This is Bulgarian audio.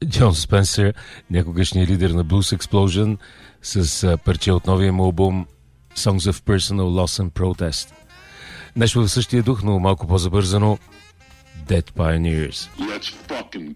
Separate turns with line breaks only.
Джон Спенсър, някогашният лидер на Blues Explosion, с парче от новия му албум Songs of Personal Loss and Protest. Нещо в същия дух, но малко по-забързано, Dead Pioneers.
Let's fucking